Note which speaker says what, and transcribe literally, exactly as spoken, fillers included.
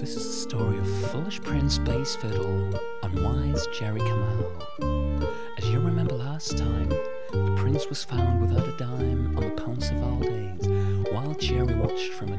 Speaker 1: This is the story of Foolish Prince Bass Fiddle and Wise Jerry Kamal. As you remember last time, the prince was found without a dime on the Pansarvale days, while Jerry watched from a